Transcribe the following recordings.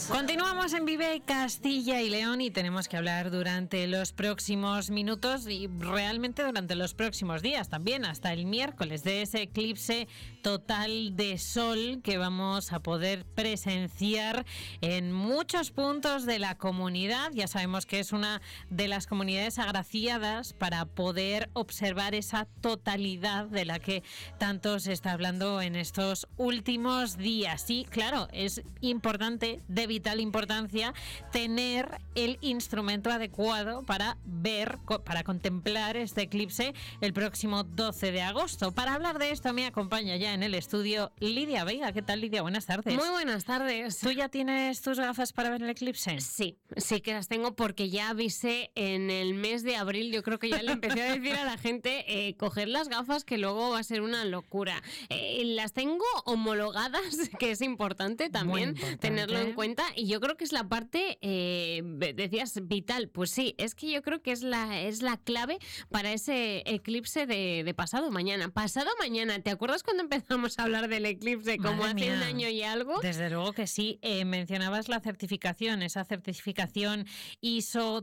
Continuamos en Vive Castilla y León y tenemos que hablar durante los próximos minutos y realmente durante los próximos días también, hasta el miércoles, de ese eclipse total de sol que vamos a poder presenciar en muchos puntos de la comunidad. Ya sabemos que es una de las comunidades agraciadas para poder observar esa totalidad de la que tanto se está hablando en estos últimos días. Y claro, es importante, de vital importancia, tener el instrumento adecuado para ver, para contemplar este eclipse el próximo 12 de agosto. Para hablar de esto me acompaña ya en el estudio Lidia Veiga. ¿Qué tal, Lidia? Buenas tardes. Muy buenas tardes. ¿Tú ya tienes tus gafas para ver el eclipse? Sí que las tengo porque ya avisé en el mes de abril. Yo creo que ya le empecé a decir a la gente coger las gafas, que luego va a ser una locura. Las tengo homologadas, que es importante también tenerlo en cuenta, y yo creo que es la parte, decías, vital. Pues sí, es que yo creo que es la clave para ese eclipse de pasado mañana. Pasado mañana, ¿te acuerdas cuando empezamos a hablar del eclipse como Madre hace mía. un año y algo? Desde luego que sí. Mencionabas la certificación, esa certificación ISO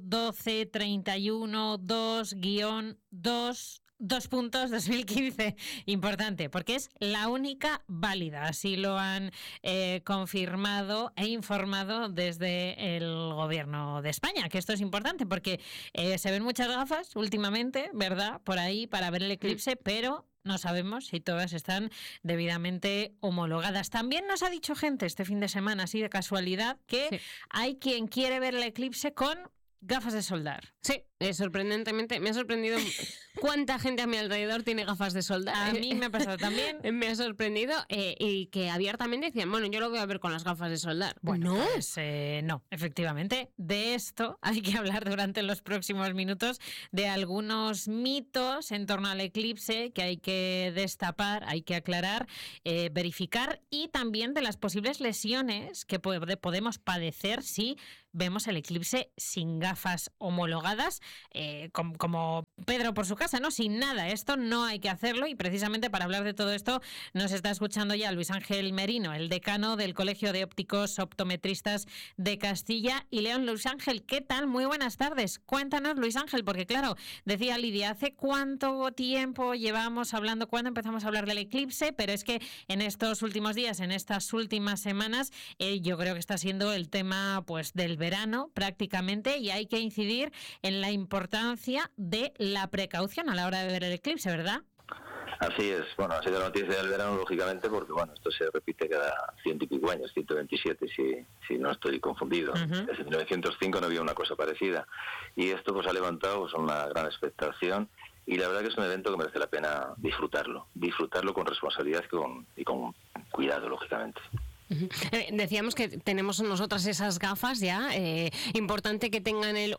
12312-2-2015. Importante, porque es la única válida. Así lo han confirmado e informado desde el gobierno de España, que esto es importante porque se ven muchas gafas últimamente, ¿verdad?, por ahí para ver el eclipse, pero no sabemos si todas están debidamente homologadas. También nos ha dicho gente este fin de semana, así de casualidad, que hay quien quiere ver el eclipse con gafas de soldar. Sí, sorprendentemente. Me ha sorprendido cuánta gente a mi alrededor tiene gafas de soldar. A mí me ha pasado también. Me ha sorprendido y que abiertamente decían, bueno, yo lo voy a ver con las gafas de soldar. Bueno, pues, no, efectivamente. De esto hay que hablar durante los próximos minutos, de algunos mitos en torno al eclipse que hay que destapar, hay que aclarar, verificar, y también de las posibles lesiones que podemos padecer si vemos el eclipse sin gafas homologadas, como Pedro por su casa, ¿no? Sin nada. Esto no hay que hacerlo, y precisamente para hablar de todo esto nos está escuchando ya Luis Ángel Merino, el decano del Colegio de Ópticos Optometristas de Castilla y León. Luis Ángel, ¿qué tal? Muy buenas tardes. Cuéntanos, Luis Ángel, porque claro, decía Lidia, ¿hace cuánto tiempo llevamos hablando, cuándo empezamos a hablar del eclipse? Pero es que en estos últimos días, en estas últimas semanas, yo creo que está siendo el tema, pues, del verano prácticamente, y hay que incidir en la importancia de la precaución a la hora de ver el eclipse, ¿verdad? Así es. Bueno, ha sido la noticia del verano, lógicamente, porque bueno, esto se repite cada 100 y pico años, 127 si no estoy confundido. Desde 1905 no había una cosa parecida, y esto pues ha levantado pues una gran expectación, y la verdad que es un evento que merece la pena disfrutarlo con responsabilidad y con cuidado, lógicamente. Decíamos que tenemos nosotras esas gafas ya, importante que tengan el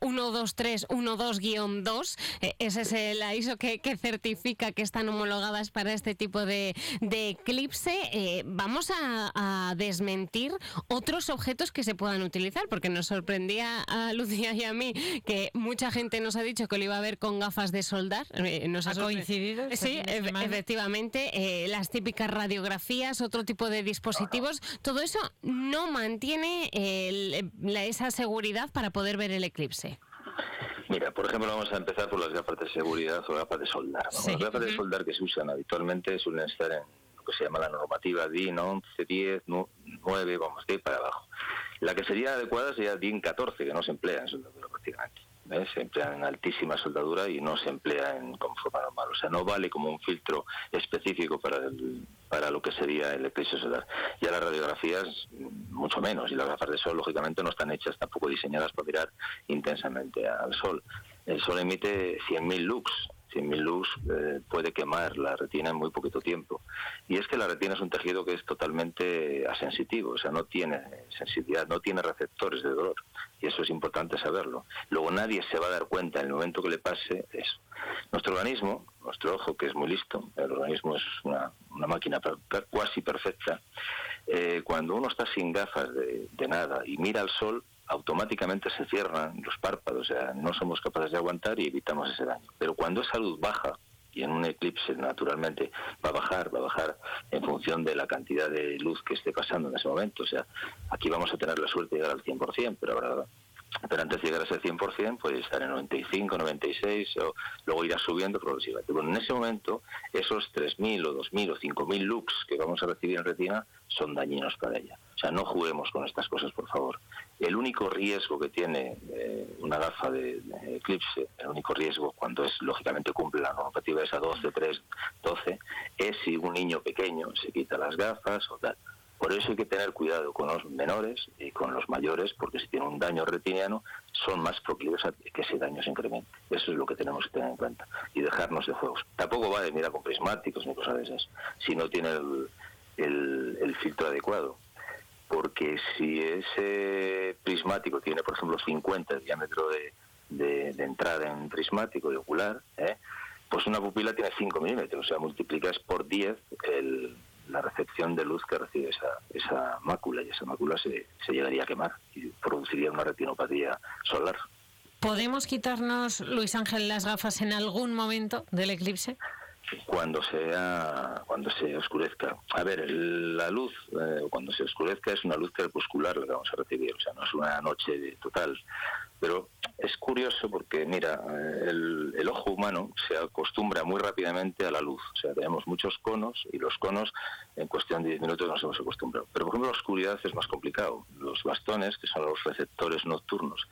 12312-2, ese es la ISO que certifica que están homologadas para este tipo de eclipse. Vamos a desmentir otros objetos que se puedan utilizar, porque nos sorprendía a Lucía y a mí que mucha gente nos ha dicho que lo iba a ver con gafas de soldar. ¿Ha coincidido? Sí, efectivamente, las típicas radiografías, otro tipo de dispositivos. Todo eso no mantiene esa seguridad para poder ver el eclipse. Mira, por ejemplo, vamos a empezar por las gafas de seguridad o gafas de soldar. Sí. Las gafas de soldar que se usan habitualmente suelen estar en lo que se llama la normativa DIN 11, 10, 9, vamos, de ahí para abajo. La que sería adecuada sería DIN 14, que no se emplea en soldadura prácticamente. ¿Ves? Se emplea en altísima soldadura y no se emplea como forma normal. O sea, no vale como un filtro específico para lo que sería el eclipse solar. Ya las radiografías, mucho menos. Y las gafas de sol, lógicamente, no están hechas, tampoco diseñadas para mirar intensamente al sol. El sol emite 100.000 lux. 100.000 lux puede quemar la retina en muy poquito tiempo. Y es que la retina es un tejido que es totalmente asensitivo, o sea, no tiene sensibilidad, no tiene receptores de dolor. Y eso es importante saberlo. Luego nadie se va a dar cuenta en el momento que le pase eso. Nuestro organismo, nuestro ojo, que es muy listo, el organismo es una máquina cuasi perfecta, cuando uno está sin gafas de nada y mira al sol, automáticamente se cierran los párpados, o sea, no somos capaces de aguantar y evitamos ese daño. Pero cuando esa luz baja y en un eclipse naturalmente va a bajar en función de la cantidad de luz que esté pasando en ese momento. O sea, aquí vamos a tener la suerte de llegar al 100%, pero antes de llegar a ese 100% puede estar en 95, 96, o luego irá subiendo progresivamente. Bueno, en ese momento, esos 3.000 o 2.000 o 5.000 lux que vamos a recibir en retina son dañinos para ella. O sea, no juguemos con estas cosas, por favor. El único riesgo que tiene una gafa de eclipse, el único riesgo cuando lógicamente cumple la normativa esa 12, es si un niño pequeño se quita las gafas o tal. Por eso hay que tener cuidado con los menores y con los mayores, porque si tienen un daño retiniano son más proclives a que ese daño se incremente. Eso es lo que tenemos que tener en cuenta y dejarnos de juegos. Tampoco va de mirar con prismáticos ni cosas de esas, si no tiene el filtro adecuado. Porque si ese prismático tiene, por ejemplo, 50 el diámetro de entrada en prismático de ocular, pues una pupila tiene 5 milímetros, o sea, multiplicas por 10 la recepción de luz que recibe esa mácula, y esa mácula se llegaría a quemar y produciría una retinopatía solar. ¿Podemos quitarnos, Luis Ángel, las gafas en algún momento del eclipse? Cuando se oscurezca. A ver, la luz, cuando se oscurezca, es una luz crepuscular la que vamos a recibir, o sea, no es una noche total. Pero es curioso porque, mira, el ojo humano se acostumbra muy rápidamente a la luz. O sea, tenemos muchos conos y los conos, en cuestión de 10 minutos, nos hemos acostumbrado. Pero, por ejemplo, la oscuridad es más complicado. Los bastones, que son los receptores nocturnos,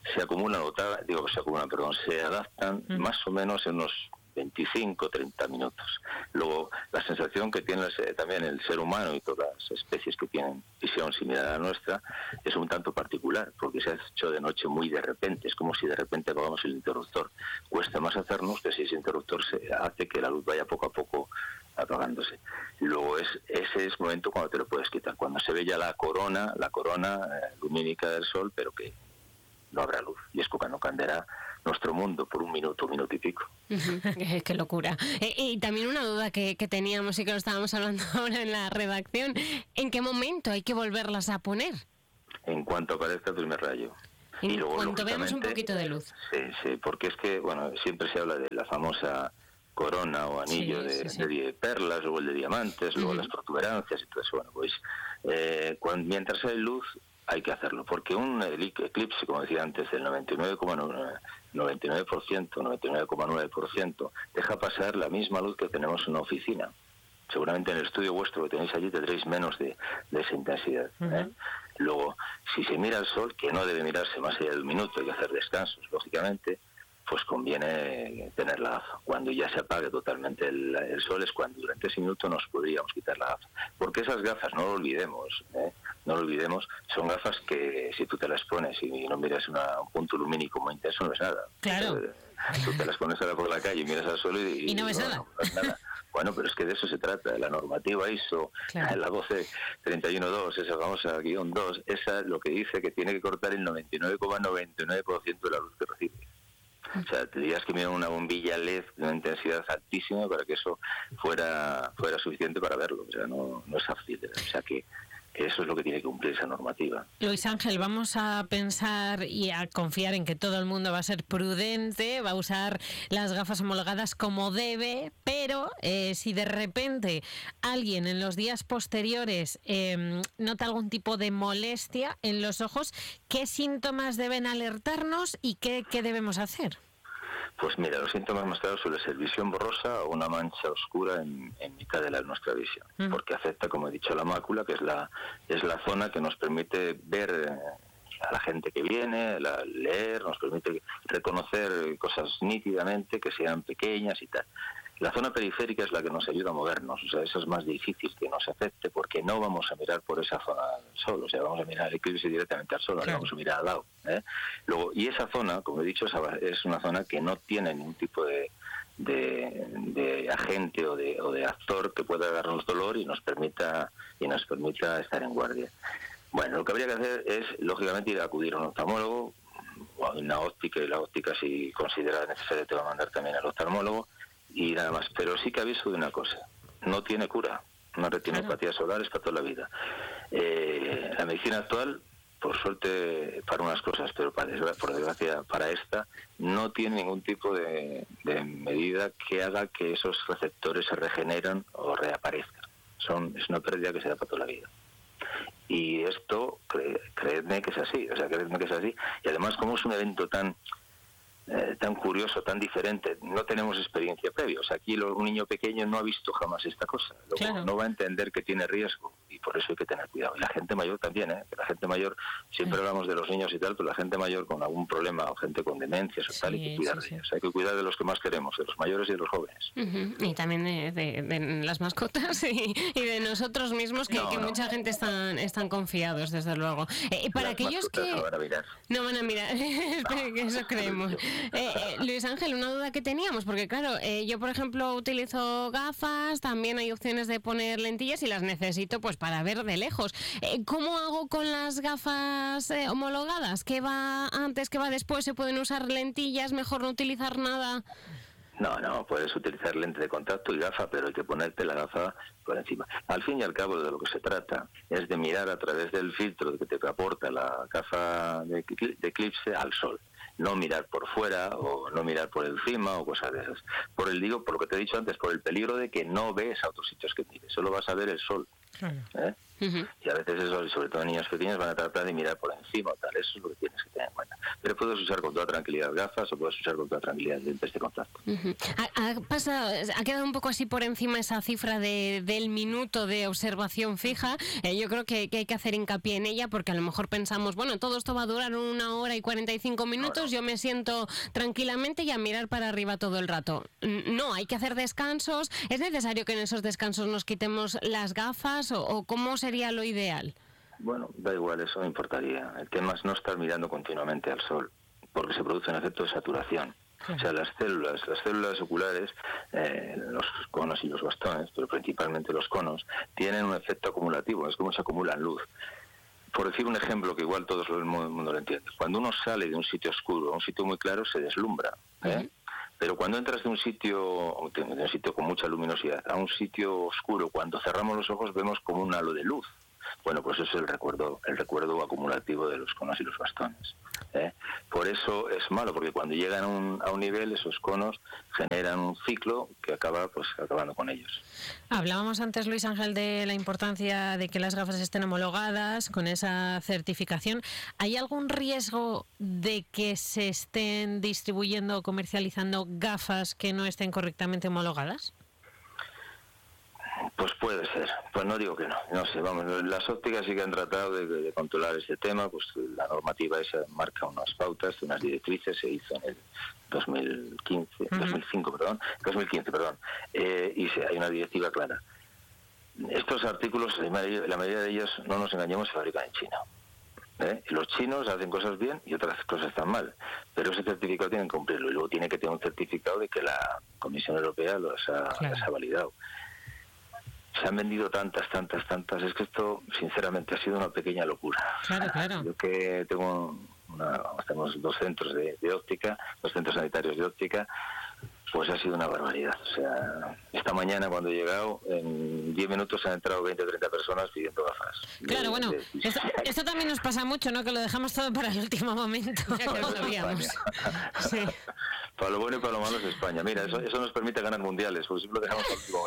se adaptan más o menos en unos 25-30 minutos. Luego, la sensación que tiene también el ser humano y todas las especies que tienen visión similar a la nuestra es un tanto particular, porque se ha hecho de noche muy de repente. Es como si de repente apagamos el interruptor. Cuesta más hacernos que si ese interruptor hace que la luz vaya poco a poco apagándose. Luego ese es el momento cuando te lo puedes quitar, cuando se ve ya la corona lumínica del sol, pero que no habrá luz, y es cuando cambiará nuestro mundo por un minuto y pico. Qué locura. Y también una duda que teníamos y que lo estábamos hablando ahora en la redacción, ¿en qué momento hay que volverlas a poner? En cuanto aparezca el primer rayo. En cuanto veamos un poquito de luz. Sí, porque es que, bueno, siempre se habla de la famosa corona o anillo de perlas, luego el de diamantes, luego las protuberancias y todo eso. Bueno, pues mientras hay luz hay que hacerlo, porque un eclipse, como decía antes, del 99,9%, deja pasar la misma luz que tenemos en una oficina. Seguramente en el estudio vuestro que tenéis allí tendréis menos de esa intensidad. Luego, si se mira al sol, que no debe mirarse más allá de un minuto, hay que hacer descansos, lógicamente, pues conviene tener la gafa. Cuando ya se apague totalmente el sol es cuando durante ese minuto nos podríamos quitar la gafa. Porque esas gafas, no lo olvidemos, son gafas que si tú te las pones y no miras un punto lumínico muy intenso, no ves nada. Claro. Tú te las pones ahora por la calle y miras al suelo y no ves nada. No ves nada. Bueno, pero es que de eso se trata. La normativa ISO, la 12312, esa famosa -2, esa lo que dice que tiene que cortar el 99,99% de la luz que recibe. O sea, tendrías que mirar una bombilla LED de una intensidad altísima para que eso fuera suficiente para verlo. O sea, no es fácil. O sea, que eso es lo que tiene que cumplir esa normativa. Luis Ángel, vamos a pensar y a confiar en que todo el mundo va a ser prudente, va a usar las gafas homologadas como debe, pero si de repente alguien en los días posteriores nota algún tipo de molestia en los ojos, ¿qué síntomas deben alertarnos y qué debemos hacer? Pues mira, los síntomas más claros suelen ser visión borrosa o una mancha oscura en mitad de nuestra visión, porque afecta, como he dicho, la mácula, que es la zona que nos permite ver a la gente que viene, leer, nos permite reconocer cosas nítidamente, que sean pequeñas y tal. La zona periférica es la que nos ayuda a movernos, o sea, eso es más difícil que nos afecte porque no vamos a mirar por esa zona del sol, o sea, vamos a mirar el eclipse directamente al sol, no vamos a mirar al lado. Luego, y esa zona, como he dicho, es una zona que no tiene ningún tipo de agente o de actor que pueda darnos dolor y nos permita estar en guardia. Bueno, lo que habría que hacer es, lógicamente, ir a acudir a un oftalmólogo o a una óptica, y la óptica, si considera necesario, te va a mandar también al oftalmólogo, y nada más. Pero sí que aviso de una cosa: no tiene cura. Una retinopatía solar es para toda la vida. La medicina actual por suerte para unas cosas, pero por desgracia para esta, no tiene ningún tipo de medida que haga que esos receptores se regeneren o reaparezcan. Es una pérdida que se da para toda la vida. Y esto, creedme que es así, y además como es un evento tan curioso, tan diferente, no tenemos experiencia previa. O sea, aquí un niño pequeño no ha visto jamás esta cosa, luego no va a entender que tiene riesgo, y por eso hay que tener cuidado. Y la gente mayor también, que la gente mayor, siempre hablamos de los niños y tal, pero la gente mayor con algún problema, o gente con demencias o tal, hay que cuidar de ellos. Hay que cuidar de los que más queremos, de los mayores y de los jóvenes. Y también de las mascotas y de nosotros mismos, que mucha gente están confiados, desde luego. Para aquellos que... no van a mirar. No van a mirar, que eso creemos. Luis Ángel, una duda que teníamos, porque claro, yo por ejemplo utilizo gafas, también hay opciones de poner lentillas y las necesito pues para ver de lejos. ¿Cómo hago con las gafas homologadas? ¿Qué va antes, qué va después? ¿Se pueden usar lentillas? ¿Mejor no utilizar nada? No, puedes utilizar lente de contacto y gafa, pero hay que ponerte la gafa por encima. Al fin y al cabo, de lo que se trata es de mirar a través del filtro que te aporta la gafa de eclipse al sol. No mirar por fuera o no mirar por encima o cosas de esas. Por lo que te he dicho antes, por el peligro de que no ves a otros sitios que mires, solo vas a ver el sol. Claro. Y a veces eso, sobre todo niños pequeños, van a tratar de mirar por encima o tal. Eso es lo que tienes que tener en cuenta. Pero puedes usar con toda tranquilidad gafas o puedes usar con toda tranquilidad lentes de contacto. Ha quedado un poco así por encima esa cifra del minuto de observación fija. Yo creo que hay que hacer hincapié en ella, porque a lo mejor pensamos, bueno, todo esto va a durar 1 hora y 45 minutos, yo me siento tranquilamente y a mirar para arriba todo el rato. No, hay que hacer descansos. ¿Es necesario que en esos descansos nos quitemos las gafas o cómo sería lo ideal? Bueno, da igual, eso no importaría. El tema es no estar mirando continuamente al sol, porque se produce un efecto de saturación. O sea, las células oculares, los conos y los bastones, pero principalmente los conos, tienen un efecto acumulativo, es como se acumulan luz. Por decir un ejemplo que igual todo el mundo lo entiende, cuando uno sale de un sitio oscuro a un sitio muy claro, se deslumbra, Pero cuando entras de un sitio con mucha luminosidad a un sitio oscuro, cuando cerramos los ojos vemos como un halo de luz. Bueno, pues eso es el recuerdo acumulativo de los conos y los bastones. Por eso es malo, porque cuando llegan a un nivel, esos conos generan un ciclo que acaba acabando con ellos. Hablábamos antes, Luis Ángel, de la importancia de que las gafas estén homologadas con esa certificación. ¿Hay algún riesgo de que se estén distribuyendo o comercializando gafas que no estén correctamente homologadas? Pues puede ser, pues no digo que no sé, vamos, las ópticas sí que han tratado de controlar este tema, pues la normativa esa marca unas pautas, unas directrices, se hizo en el 2015, y hay una directiva clara. Estos artículos, la mayoría de ellos, no nos engañemos, se fabrican en China. Los chinos hacen cosas bien y otras cosas están mal, pero ese certificado tienen que cumplirlo y luego tiene que tener un certificado de que la Comisión Europea los ha validado. Se han vendido tantas, es que esto sinceramente ha sido una pequeña locura. Claro. Yo que tenemos 2 centros de óptica, 2 centros sanitarios de óptica, pues ha sido una barbaridad. O sea, esta mañana cuando he llegado, en 10 minutos han entrado 20 o 30 personas pidiendo gafas. Claro, bueno, esto también nos pasa mucho, ¿no? Que lo dejamos todo para el último momento. Ya que lo sabíamos. Sí. Para lo bueno y para lo malo es España. Mira, eso nos permite ganar mundiales, porque siempre lo dejamos al último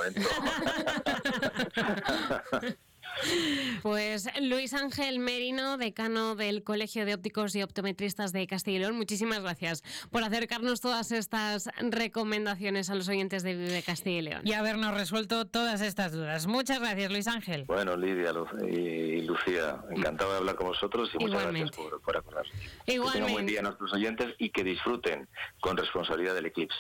momento. Pues Luis Ángel Merino, decano del Colegio de Ópticos y Optometristas de Castilla y León, muchísimas gracias por acercarnos todas estas recomendaciones a los oyentes de Vive Castilla y León. Y habernos resuelto todas estas dudas. Muchas gracias, Luis Ángel. Bueno, Lidia y Lucía, encantado de hablar con vosotros y muchas gracias por acordarnos. Que tengan un buen día a nuestros oyentes y que disfruten con responsabilidad del eclipse.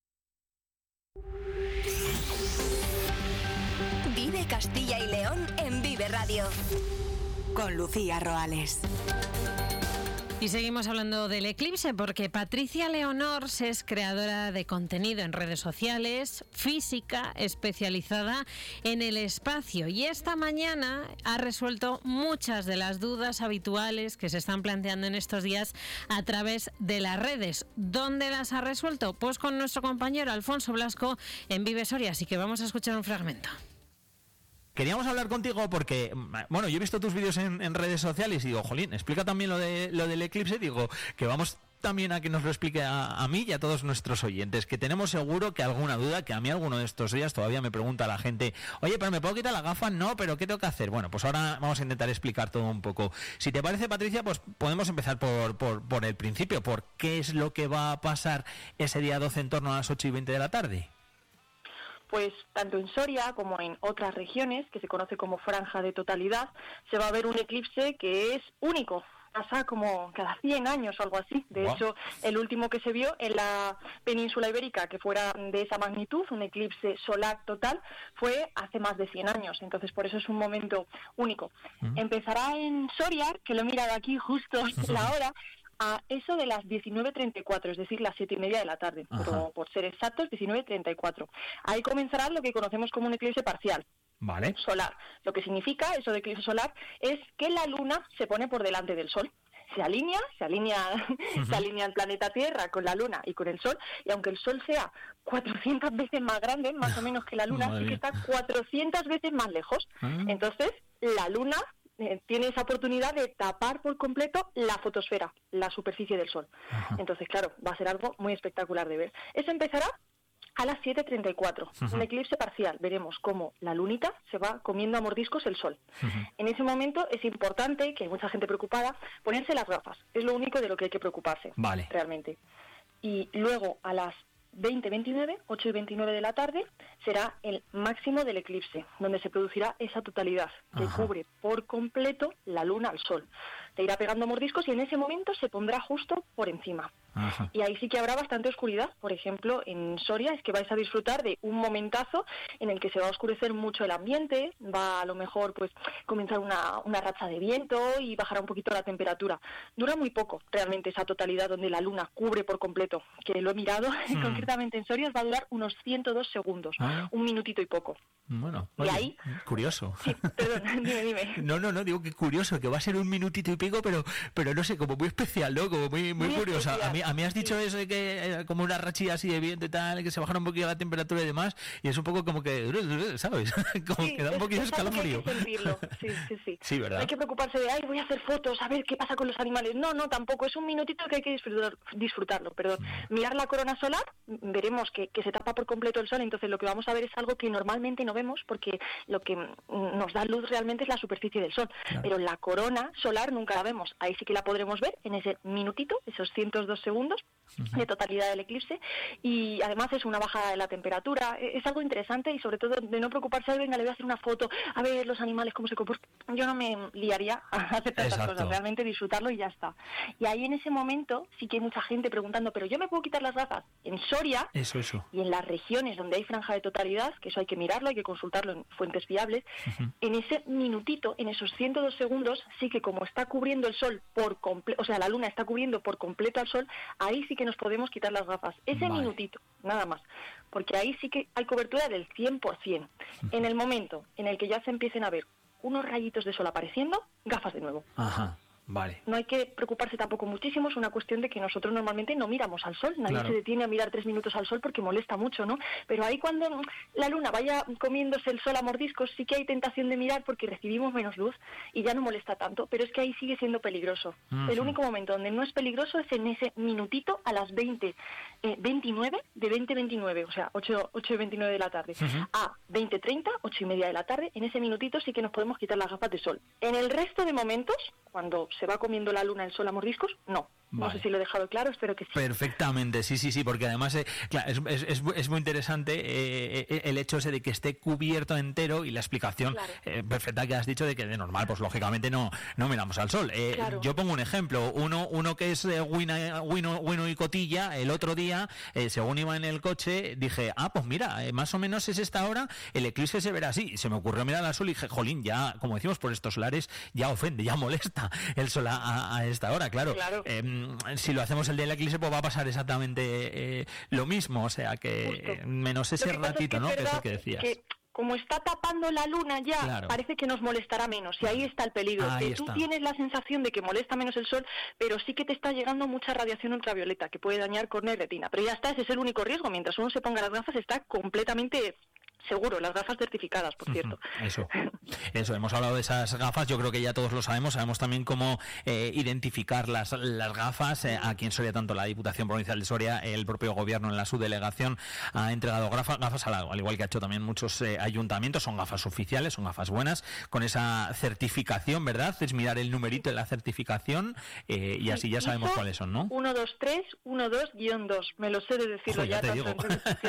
Vive Castilla y León en Vive Radio con Lucía Roales. Y seguimos hablando del eclipse porque Patricia Leonors es creadora de contenido en redes sociales, física especializada en el espacio, y esta mañana ha resuelto muchas de las dudas habituales que se están planteando en estos días a través de las redes. ¿Dónde las ha resuelto? Pues con nuestro compañero Alfonso Blasco en Vive Soria, así que vamos a escuchar un fragmento. queríamos hablar contigo porque, bueno, yo he visto tus vídeos en redes sociales y digo, jolín, explica también lo del eclipse, digo, que vamos también a que nos lo explique a mí y a todos nuestros oyentes, que tenemos seguro que alguna duda, que a mí alguno de estos días todavía me pregunta la gente, oye, pero ¿me puedo quitar la gafa? No, pero ¿qué tengo que hacer? Bueno, pues ahora vamos a intentar explicar todo un poco. Si te parece, Patricia, pues podemos empezar por el principio, por qué es lo que va a pasar ese día 12 en torno a las 8:20 de la tarde. Pues tanto en Soria como en otras regiones, que se conoce como franja de totalidad, se va a ver un eclipse que es único. Pasa como cada 100 años o algo así. De hecho, el último que se vio en la península ibérica, que fuera de esa magnitud, un eclipse solar total, fue hace más de 100 años. Entonces, por eso es un momento único. Empezará en Soria, que lo he mirado aquí justo la hora, a eso de las 19:34, es decir, las 7:30 de la tarde, pero por ser exactos, 19:34. Ahí comenzará lo que conocemos como un eclipse parcial. Vale. Solar. Lo que significa eso de eclipse solar es que la luna se pone por delante del sol. Se alinea el planeta Tierra con la luna y con el sol, y aunque el sol sea 400 veces más grande, más o menos que la luna, sí que está 400 veces más lejos. Entonces, la luna tiene esa oportunidad de tapar por completo la fotosfera, la superficie del sol. Entonces, claro, va a ser algo muy espectacular de ver. Eso empezará a las 7:34, un eclipse parcial. Veremos cómo la lunita se va comiendo a mordiscos el sol. En ese momento es importante, que hay mucha gente preocupada, ponerse las gafas. Es lo único de lo que hay que preocuparse, realmente. Y luego a las 20:29, 8:29 de la tarde, será el máximo del eclipse, donde se producirá esa totalidad que cubre por completo la luna al sol. Te irá pegando mordiscos y en ese momento se pondrá justo por encima. Y ahí sí que habrá bastante oscuridad. Por ejemplo, en Soria es que vais a disfrutar de un momentazo en el que se va a oscurecer mucho el ambiente, va a lo mejor pues comenzar una racha de viento y bajará un poquito la temperatura. Dura muy poco realmente esa totalidad donde la luna cubre por completo, que lo he mirado, concretamente en Soria va a durar unos 102 segundos, un minutito y poco. Bueno, y ahí, curioso. Sí, perdón, dime. No, digo que curioso, que va a ser un minutito y pico, pero no sé, como muy especial, ¿no? Como muy curioso. A mí has dicho eso de que como una rachilla así de viento y tal, que se bajara un poquito la temperatura y demás, y es un poco como que, ¿sabes? Como que da un poquito de escalofrío. Sí. Sí, ¿verdad? No hay que preocuparse de, voy a hacer fotos, a ver qué pasa con los animales. No, tampoco, es un minutito que hay que disfrutarlo. Mirar la corona solar, veremos que se tapa por completo el sol, entonces lo que vamos a ver es algo que normalmente no vemos, porque lo que nos da luz realmente es la superficie del sol, pero la corona solar nunca la vemos. Ahí sí que la podremos ver en ese minutito, esos 102 segundos de totalidad del eclipse, y además es una bajada de la temperatura. Es algo interesante y sobre todo de no preocuparse de, venga, le voy a hacer una foto, a ver los animales cómo se comportan. Yo no me liaría a hacer tantas cosas, realmente disfrutarlo y ya está. Y ahí en ese momento sí que hay mucha gente preguntando, pero ¿yo me puedo quitar las gafas? En Soria eso. Y en las regiones donde hay franja de totalidad, que eso hay que mirarlo, hay que consultarlo en fuentes fiables, en ese minutito, en esos 102 segundos, sí que como está cubriendo el sol por completo, o sea, la luna está cubriendo por completo al sol, ahí sí que nos podemos quitar las gafas. Ese minutito, nada más. Porque ahí sí que hay cobertura del 100%. En el momento en el que ya se empiecen a ver unos rayitos de sol apareciendo, gafas de nuevo. Vale. No hay que preocuparse tampoco muchísimo, es una cuestión de que nosotros normalmente no miramos al sol, nadie se detiene a mirar 3 minutos al sol porque molesta mucho, ¿no? Pero ahí cuando la luna vaya comiéndose el sol a mordiscos, sí que hay tentación de mirar porque recibimos menos luz y ya no molesta tanto, pero es que ahí sigue siendo peligroso. El único momento donde no es peligroso es en ese minutito a las 20:29 de 20:29, o sea, 8:29 de la tarde, a 20:30, 8:30 de la tarde, en ese minutito sí que nos podemos quitar las gafas de sol. En el resto de momentos, cuando se va comiendo la luna el sol a mordiscos, no. No sé si lo he dejado claro, espero que sí. Perfectamente, sí, porque además claro, es muy interesante el hecho ese de que esté cubierto entero y la explicación perfecta que has dicho de que de normal, pues lógicamente no miramos al sol. Yo pongo un ejemplo, uno que es Wino y Cotilla, el otro día, según iba en el coche, dije, pues mira, más o menos es esta hora, el eclipse se verá así. Se me ocurrió mirar al sol y dije, jolín, ya, como decimos por estos solares, ya ofende, ya molesta el sol a esta hora, claro. Si lo hacemos el día del eclipse, pues va a pasar exactamente lo mismo, o sea que menos ese ratito, ¿no? Que es el que decías. Que como está tapando la luna ya, parece que nos molestará menos, y ahí está el peligro. Tú tienes la sensación de que molesta menos el sol, pero sí que te está llegando mucha radiación ultravioleta que puede dañar córnea y retina. Pero ya está, ese es el único riesgo. Mientras uno se ponga las gafas, está completamente seguro, las gafas certificadas, por cierto. Eso, hemos hablado de esas gafas, yo creo que ya todos lo sabemos también cómo identificar las gafas. Aquí en Soria, tanto la Diputación Provincial de Soria, el propio Gobierno en la subdelegación ha entregado gafas al igual que ha hecho también muchos ayuntamientos. Son gafas oficiales, son gafas buenas, con esa certificación, ¿verdad? Es mirar el numerito de la certificación y así ya sabemos cuáles son, ¿no? 123 12-2, me lo sé de decirlo. Ya te digo.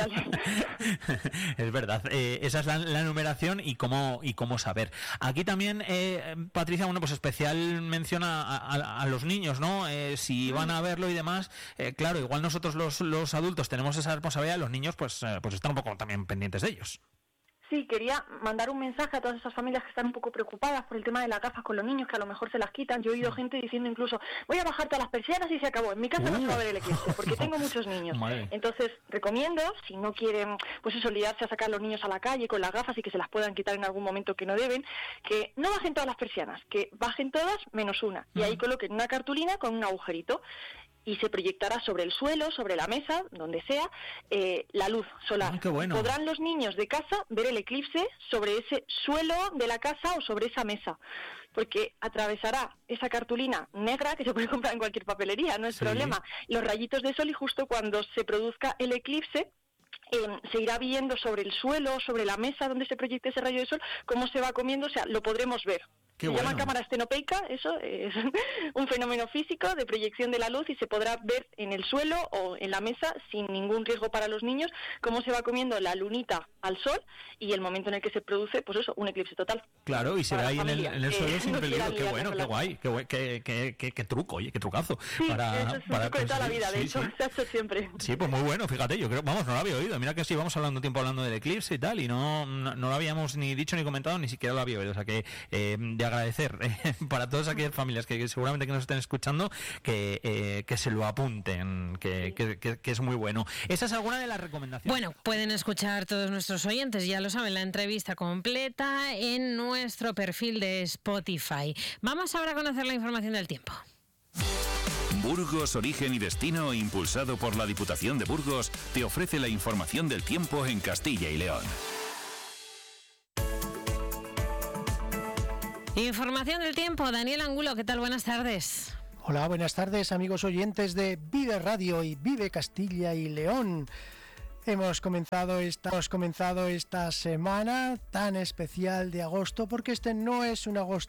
Es verdad. Esa es la numeración y cómo saber. Aquí también, Patricia, bueno, pues especial mención a los niños, ¿no? Si van a verlo y demás, claro, igual nosotros los adultos tenemos esa responsabilidad, los niños pues están un poco también pendientes de ellos. Sí, quería mandar un mensaje a todas esas familias que están un poco preocupadas por el tema de las gafas con los niños, que a lo mejor se las quitan. Yo he oído gente diciendo incluso, voy a bajar todas las persianas y se acabó. En mi casa no se va a ver el eclipse, porque tengo muchos niños. Madre. Entonces, recomiendo, si no quieren, pues eso, liarse a sacar a los niños a la calle con las gafas y que se las puedan quitar en algún momento que no deben, que no bajen todas las persianas, que bajen todas menos una. Y ahí coloquen una cartulina con un agujerito. Y se proyectará sobre el suelo, sobre la mesa, donde sea, la luz solar. Qué bueno. Podrán los niños de casa ver el eclipse sobre ese suelo de la casa o sobre esa mesa, porque atravesará esa cartulina negra que se puede comprar en cualquier papelería, no es problema, los rayitos de sol, y justo cuando se produzca el eclipse, se irá viendo sobre el suelo, sobre la mesa donde se proyecte ese rayo de sol, cómo se va comiendo, o sea, lo podremos ver. Se llama cámara estenopeica, eso es un fenómeno físico de proyección de la luz y se podrá ver en el suelo o en la mesa sin ningún riesgo para los niños cómo se va comiendo la lunita al sol y el momento en el que se produce, pues eso, un eclipse total. Claro, y se ve ahí en el suelo sin peligro. Qué bueno, qué guay, qué truco, oye, qué trucazo. Sí, eso es un truco de toda la vida, de hecho, se ha hecho siempre. Sí, pues muy bueno, fíjate, yo creo, vamos, no lo había oído. Mira que sí, vamos hablando tiempo hablando del eclipse y tal, y no lo habíamos ni dicho ni comentado, ni siquiera lo había oído, o sea que de agradecer para todas aquellas familias que seguramente que nos estén escuchando que se lo apunten, que es muy bueno. Esa es alguna de las recomendaciones. Bueno, pueden escuchar todos nuestros oyentes, ya lo saben, la entrevista completa en nuestro perfil de Spotify. Vamos ahora a conocer la información del tiempo. Burgos, origen y destino, impulsado por la Diputación de Burgos, te ofrece la información del tiempo en Castilla y León. Información del tiempo, Daniel Angulo, ¿qué tal? Buenas tardes. Hola, buenas tardes, amigos oyentes de Vive Radio y Vive Castilla y León. Hemos comenzado esta semana tan especial de agosto, porque este no es un agosto